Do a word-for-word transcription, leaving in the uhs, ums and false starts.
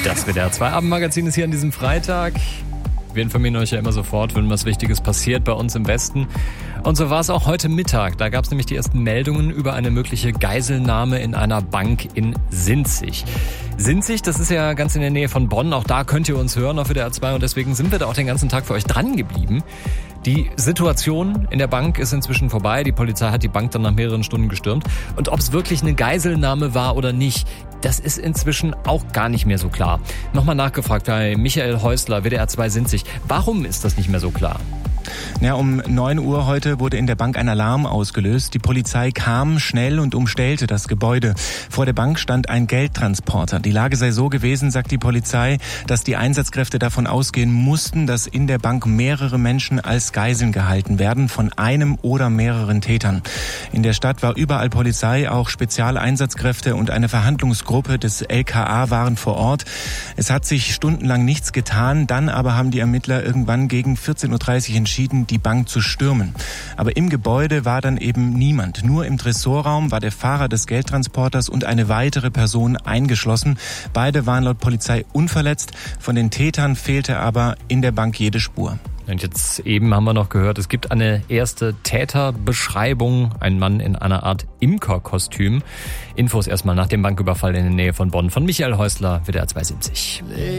Das W D R zwei Abendmagazin ist hier an diesem Freitag. Wir informieren euch ja immer sofort, wenn was Wichtiges passiert bei uns im Westen. Und so war es auch heute Mittag. Da gab es nämlich die ersten Meldungen über eine mögliche Geiselnahme in einer Bank in Sinzig. Sinzig, das ist ja ganz in der Nähe von Bonn. Auch da könnt ihr uns hören auf W D R zwei und deswegen sind wir da auch den ganzen Tag für euch dran geblieben. Die Situation in der Bank ist inzwischen vorbei. Die Polizei hat die Bank dann nach mehreren Stunden gestürmt. Und ob es wirklich eine Geiselnahme war oder nicht, das ist inzwischen auch gar nicht mehr so klar. Nochmal nachgefragt bei Michael Häusler, W D R zwei Sinzig. Warum ist das nicht mehr so klar? Ja, um neun Uhr heute wurde in der Bank ein Alarm ausgelöst. Die Polizei kam schnell und umstellte das Gebäude. Vor der Bank stand ein Geldtransporter. Die Lage sei so gewesen, sagt die Polizei, dass die Einsatzkräfte davon ausgehen mussten, dass in der Bank mehrere Menschen als Geiseln gehalten werden, von einem oder mehreren Tätern. In der Stadt war überall Polizei, auch Spezialeinsatzkräfte und eine Verhandlungsgruppe des L K A waren vor Ort. Es hat sich stundenlang nichts getan, dann aber haben die Ermittler irgendwann gegen vierzehn Uhr dreißig entschieden, die Bank zu stürmen. Aber im Gebäude war dann eben niemand. Nur im Tresorraum war der Fahrer des Geldtransporters und eine weitere Person eingeschlossen. Beide waren laut Polizei unverletzt. Von den Tätern fehlte aber in der Bank jede Spur. Und jetzt eben haben wir noch gehört, es gibt eine erste Täterbeschreibung. Ein Mann in einer Art Imkerkostüm. Infos erstmal nach dem Banküberfall in der Nähe von Bonn von Michael Häusler, W D R zwei Sinzig.